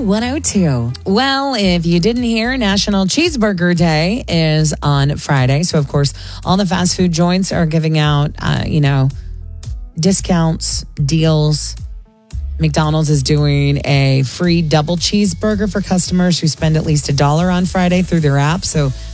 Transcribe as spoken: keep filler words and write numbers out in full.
one oh two. Well, if you didn't hear, National Cheeseburger Day is on Friday. So, of course, all the fast food joints are giving out, uh, you know, discounts, deals. McDonald's is doing a free double cheeseburger for customers who spend at least a dollar on Friday through their app. So